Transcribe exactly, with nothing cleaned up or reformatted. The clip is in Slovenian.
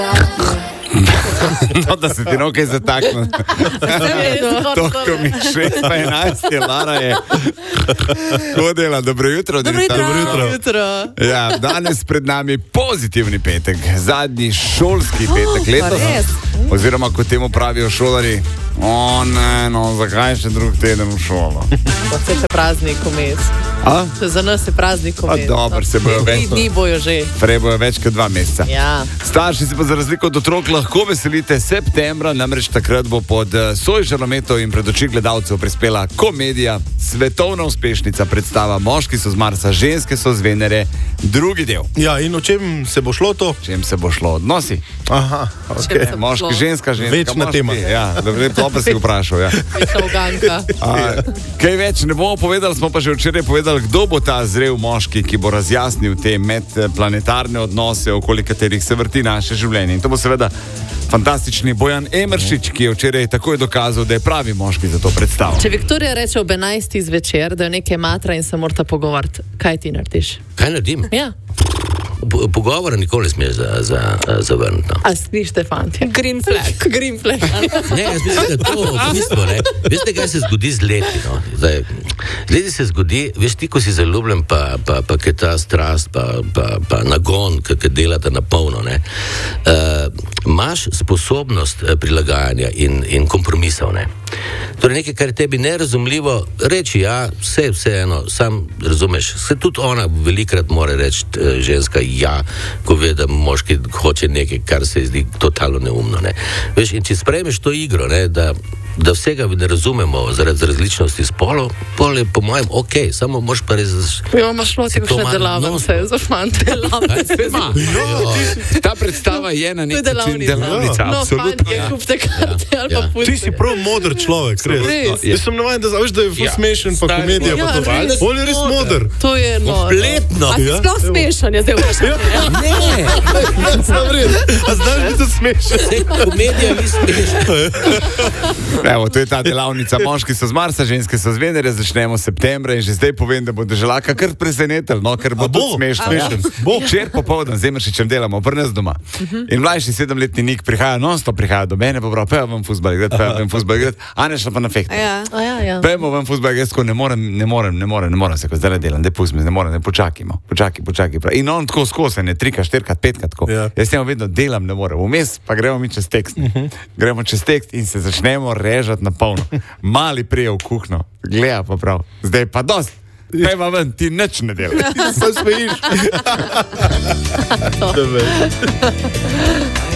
No, da se ti nekaj zatakne. Toliko mi šest pa enajst je, Lara je hodila. Dobro jutro. Dobro jutro. Dobro jutro. Ja, danes pred nami pozitivni petek, zadnji šolski petek Oh, letos. pa res? Oziroma, kot temu pravijo šolari, o ne, no, zakaj še drug teden v šolo? Se še praznik vmes. A? Za nas je praznik A vmes. dobro, se bojo Tri več. dni bojo že. Prej bojo več kot dva meseca. Ja. Starši si pa za razliko od otrok lahko veselite septembra, namreč takrat bo pod eh, soj žarometov in pred oči gledalcev prispela komedija, svetovna uspešnica predstava Moški so z Marsa, ženske so z Venere, drugi del. Ja, in o čem se bo šlo to? Čem se bo šlo? Odnosi? Aha, Čem ok. se bo Moški, šlo? ženska, ženska, Večna moški. tema. Ja, dobro, to pa si vprašal, ja. Večna uganka. A, kaj več ne bomo povedali, smo pa že včeraj povedali, kdo bo ta zrel moški, ki bo razjasnil te medplanetarne odnose, okoli katerih se vrti naše življenje. In to bo seveda fantastični Bojan Emeršič, ki je včeraj takoj dokazal, da je pravi moški za to predstavo. Če Viktorija reče ob enajstih zvečer, da je nekaj matra in se morata pogovarjati, kaj ti narediš? Kaj naredim? Ja. Po- Pogovora nikoli ne smeš za, za, zavrniti. No. A slište, fantje? Green flag. Green flag. Ne, jaz mislim, da to v bistvu, ne. Veste, kaj se zgodi z leti, no? Zdaj, z leti se zgodi, veš, ti, ko si zaljubljen, pa, pa, pa je ta strast, pa, pa, pa nagon, ki delate na polno, ne. Uh, imaš sposobnost eh, prilagajanja in, in kompromisov, ne. Torej nekaj, kar je tebi nerazumljivo, reči ja, vse, vse eno, sam razumeš, se tudi ona velikrat mora reči, eh, ženska ja, ko ve, da moški hoče nekaj, kar se ji zdi totalno neumno, ne. Veš, in če sprejmeš to igro, ne, da da vsega ne razumemo zaradi različnosti spolov, pol je po mojem ok, samo moš pa res... Ja, imaš šlo Si ti to kakšne malo delavnice nosno. za fante. Delavnice. Ta predstava je na To je nek način delavnica. delavnica, No, absolutno. fantje, kupite karte ali pa Ja. pustite. Ti si prav modr človek, res. Res. Jaz sem navajen, da veš, da je ful Ja. smešen, pa Stari, komedija, ja, pa to. res. On je res modr. To je noro. Kompletno. A si Ja, sploh evo. smešen, je zdaj vprašanje. Ne, Sam res. A znaš biti smešen? vse komedija ni smešna. Evo, to je ta delavnica. Moški so z Marsa, ženske so z Venere, začnemo septembra in že zdaj povem, da bo državljaka kar presenetil, no, ker bo A bo? tudi smešno. A Ja. bo? Včeraj popoldan z Emeršičem delamo, pri nas doma. In mlajši sedemletni Nik prihaja, non-stop prihaja do mene, pa prav, pejo vam fuzbal igrati, pejo vam fuzbal igrati, a ne šla pa na fehte. Ja. A ja, ja. Pejmo vam fuzbal igrati, tako ne morem, ne morem, ne morem, ne morem se, ko zdaj delam, da pustim, ne morem, ne počakajmo, počakaj, počakaj. prav. In on tako skozi, ne trikrat, štirikrat, petkrat, tako. Ja. Jaz temu vedno delam, ne morem. Vmes pa gremo mi čez tekst. Gremo čez tekst in se začnemo režati na polno. Mali prije v kuhno, gleda pa prav. Zdaj pa dost. Pejma ven, ti nič ne delaš. Sam smejiš.